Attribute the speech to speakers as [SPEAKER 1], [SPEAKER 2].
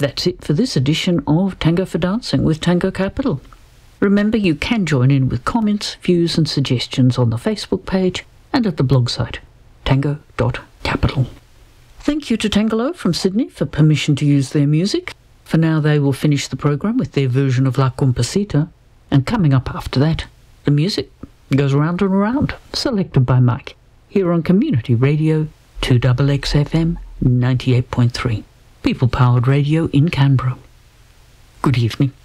[SPEAKER 1] That's it for this edition of Tango for Dancing with Tango Capital. Remember, you can join in with comments, views and suggestions on the Facebook page and at the blog site, tango.capital. Thank you to Tangelo from Sydney for permission to use their music. For now, they will finish the program with their version of La Compasita, and coming up after that, the music goes round and around, selected by Mike, here on Community Radio 2XXFM 98.3, people-powered radio in Canberra. Good evening.